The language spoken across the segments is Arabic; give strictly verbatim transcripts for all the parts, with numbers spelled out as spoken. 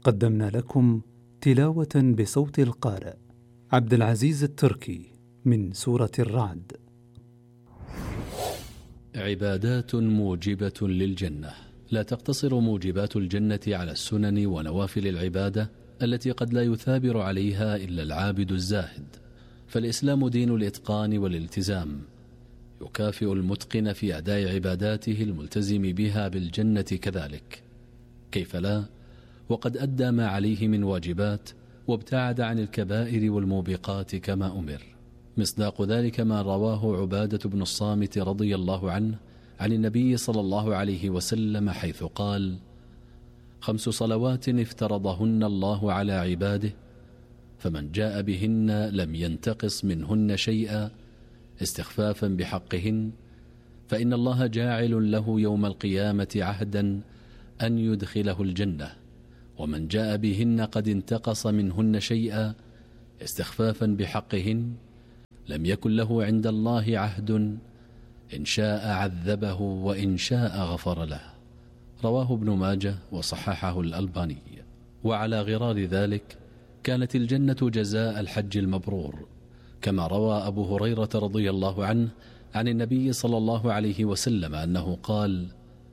قدمنا لكم تلاوة بصوت القارئ عبد العزيز التركي من سورة الرعد. عبادات موجبة للجنة. لا تقتصر موجبات الجنة على السنن ونوافل العبادة التي قد لا يثابر عليها إلا العابد الزاهد، فالإسلام دين الإتقان والالتزام، يكافئ المتقن في أداء عباداته الملتزم بها بالجنة كذلك. كيف لا وقد أدى ما عليه من واجبات وابتعد عن الكبائر والموبقات كما أمر. مصداق ذلك ما رواه عبادة بن الصامت رضي الله عنه عن النبي صلى الله عليه وسلم حيث قال: خمس صلوات افترضهن الله على عباده، فمن جاء بهن لم ينتقص منهن شيئا استخفافا بحقهن، فإن الله جاعل له يوم القيامة عهدا أن يدخله الجنة، ومن جاء بهن قد انتقص منهن شيئا استخفافا بحقهن لم يكن له عند الله عهد، إن شاء عذبه وإن شاء غفر له. رواه ابن ماجه وصححه الألباني. وعلى غرار ذلك كانت الجنة جزاء الحج المبرور، كما روى أبو هريرة رضي الله عنه عن النبي صلى الله عليه وسلم أنه قال: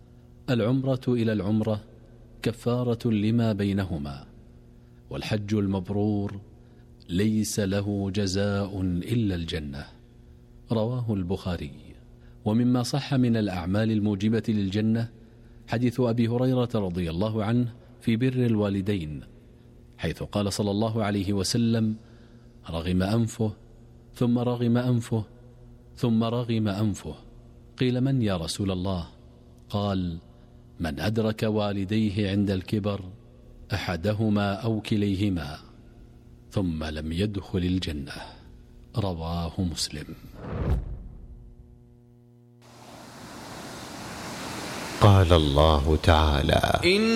العمرة إلى العمرة كفارة لما بينهما، والحج المبرور ليس له جزاء إلا الجنة. رواه البخاري. ومما صح من الأعمال الموجبة للجنة حديث أبي هريرة رضي الله عنه في بر الوالدين، حيث قال صلى الله عليه وسلم: رغم أنفه ثم رغم أنفه ثم رغم أنفه. قيل: من يا رسول الله؟ قال: من أدرك والديه عند الكبر أحدهما أو كليهما ثم لم يدخل الجنة. رواه مسلم. قال الله تعالى: